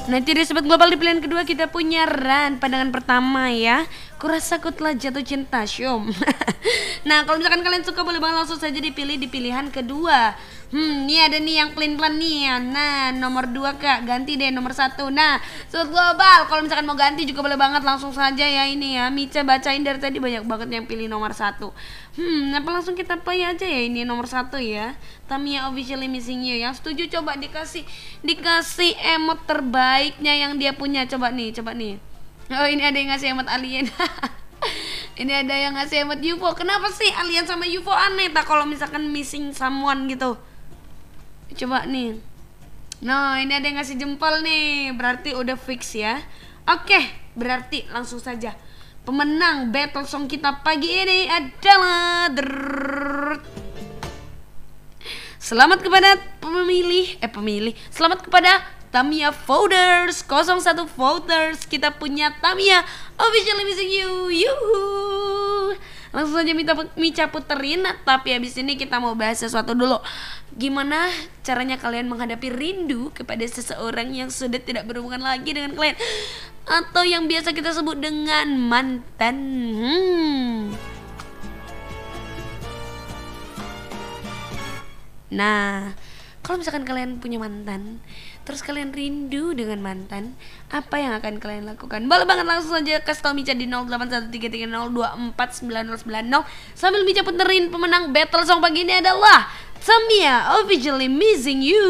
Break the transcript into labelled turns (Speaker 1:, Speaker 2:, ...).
Speaker 1: Nanti di sobat global di pilihan kedua kita punya Ran. Pandangan pertama ya, kurasa ku telah jatuh cinta Syom. Nah kalau misalkan kalian suka boleh banget langsung saja dipilih di pilihan kedua. Ini ada nih yang plan nih ya. Nah nomor 2 kak, ganti deh nomor 1. Nah sobat global kalau misalkan mau ganti juga boleh banget langsung saja ya. Ini ya Mica bacain dari tadi banyak banget yang pilih nomor 1. Apa langsung kita play aja ya ini nomor 1 ya. Tamiya officially missing you. Yang setuju coba dikasih emot terbaiknya yang dia punya. Coba nih. Oh ini ada yang ngasih emot alien. Ini ada yang ngasih emot UFO. Kenapa sih alien sama UFO aneh tak kalau misalkan missing someone gitu? Coba nih. Nah ini ada yang ngasih jempol nih. Berarti udah fix ya. Oke, berarti langsung saja pemenang battle song kita pagi ini adalah selamat kepada pemilih. Selamat kepada Tamiya voters 01 voters. Kita punya Tamiya officially missing you. Yuhu. Langsung saja Mica puterin. Tapi habis ini kita mau bahas sesuatu dulu. Gimana caranya kalian menghadapi rindu kepada seseorang yang sudah tidak berhubungan lagi dengan kalian, atau yang biasa kita sebut dengan mantan. Nah, kalau misalkan kalian punya mantan, terus kalian rindu dengan mantan, apa yang akan kalian lakukan? Boleh banget langsung aja kasih tau Mica di 081330249090 sambil Mica puterin pemenang battle song pagi ini adalah Tamiya officially missing you.